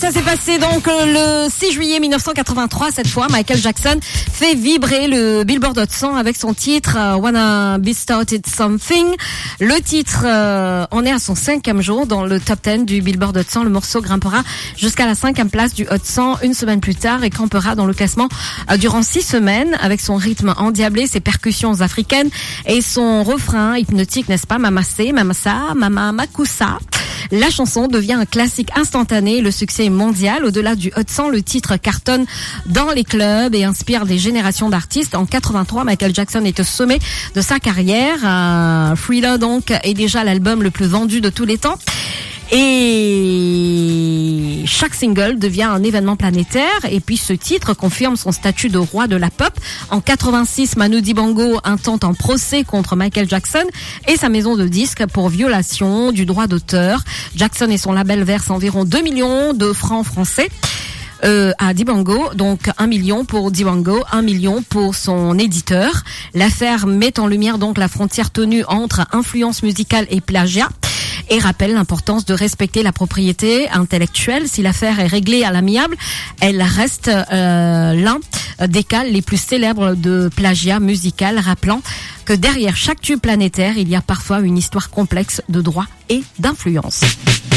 ça s'est passé donc le 6 juillet 1983. Cette fois, Michael Jackson fait vibrer le Billboard Hot 100 avec son titre Wanna Be Started Something. Le titre en est à son 5e jour dans le top 10 du Billboard Hot 100. Le morceau grimpera jusqu'à la 5e place du Hot 100 une semaine plus tard et campera dans le classement durant 6 semaines avec son rythme endiablé, ses percussions africaines et son refrain hypnotique, n'est-ce pas? Mamassé, Mamassa, Mama Makusa. La chanson devient un classique instantané, le succès est mondial. Au-delà du Hot 100, le titre cartonne dans les clubs et inspire des générations d'artistes. En 83, Michael Jackson est au sommet de sa carrière. Thriller donc est déjà l'album le plus vendu de tous les temps. Et chaque single devient un événement planétaire. Et puis ce titre confirme son statut de roi de la pop. En 86, Manu Dibango intente un procès contre Michael Jackson et sa maison de disques pour violation du droit d'auteur. Jackson et son label versent environ 2 millions de francs français à Dibango, donc 1 million pour Dibango, 1 million pour son éditeur. L'affaire met en lumière donc la frontière tenue entre influence musicale et plagiat et rappelle l'importance de respecter la propriété intellectuelle. Si l'affaire est réglée à l'amiable, elle reste l'un des cas les plus célèbres de plagiat musical, rappelant que derrière chaque tube planétaire, il y a parfois une histoire complexe de droit et d'influence.